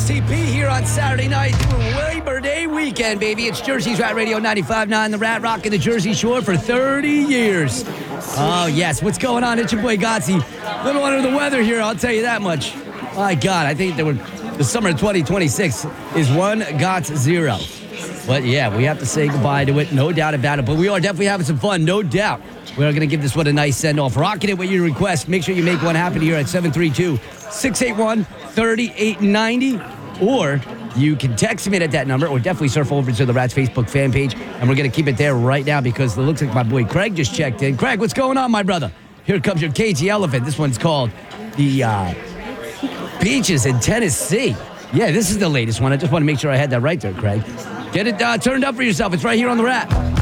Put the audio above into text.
STP here on Saturday night doing Labor Day weekend, baby. It's Jersey's Rat Radio 95.9, the Rat Rock in the Jersey Shore for 30 years. Oh, yes. What's going on? It's your boy Gotzi. A little under the weather here, I'll tell you that much. My God, I think the summer of 2026 is 1 got 0. But yeah, we have to say goodbye to it, no doubt about it. But we are definitely having some fun, no doubt. We are going to give this one a nice send-off. Rocking it with your request. Make sure you make one happen here at 732-681-3890. Or you can text me at that number, or definitely surf over to the Rats Facebook fan page. And we're going to keep it there right now because it looks like my boy Craig just checked in. Craig, what's going on, my brother? Here comes your cagey elephant. This one's called the Beaches in Tennessee. Yeah, this is the latest one. I just want to make sure I had that right there, Craig. Get it turned up for yourself. It's right here on the Rat.